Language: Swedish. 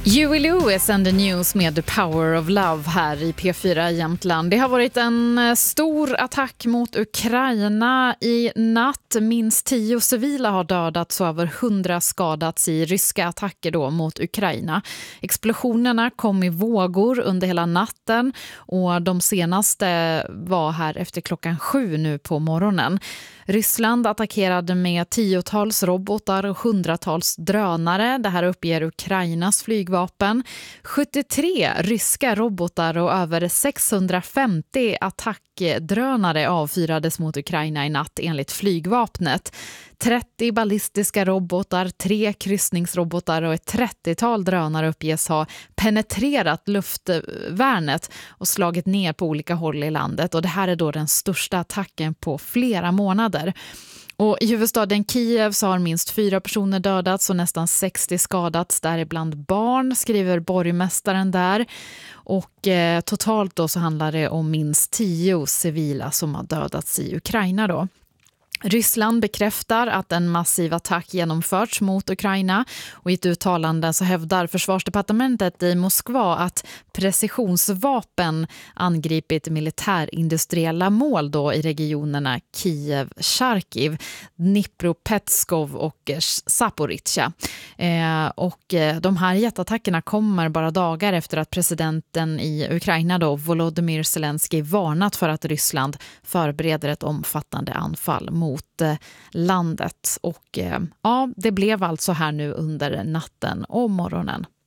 Huey Lewis and the News med The Power of Love här i P4 Jämtland. Det har varit en stor attack mot Ukraina i natt. Minst 10 civila har dödats och över 100 skadats i ryska attacker då mot Ukraina. Explosionerna kom i vågor under hela natten och de senaste var här efter klockan 7 nu på morgonen. Ryssland attackerade med 10-tals robotar och 100-tals drönare. Det här uppger Ukrainas flygvapen. 73 ryska robotar och över 650 attackdrönare avfyrades mot Ukraina i natt enligt flygvapnet. 30 ballistiska robotar, 3 kryssningsrobotar och ett 30-tal drönare uppges ha penetrerat luftvärnet och slagit ner på olika håll i landet. Och det här är då den största attacken på flera månader. Och i huvudstaden Kiev så har minst 4 personer dödats och nästan 60 skadats, däribland barn, skriver borgmästaren där. Och totalt då så handlar det om minst 10 civila som har dödats i Ukraina då. Ryssland bekräftar att en massiv attack genomförts mot Ukraina och i ett uttalande så hävdar försvarsdepartementet i Moskva att precisionsvapen angripit militärindustriella mål då i regionerna Kiev, Charkiv, Dnipropetskov och Zaporizjzja. Och de här jätteattackerna kommer bara dagar efter att presidenten i Ukraina då, Volodymyr Zelensky, varnat för att Ryssland förbereder ett omfattande anfall mot landet. Och ja, det blev alltså här nu under natten och morgonen.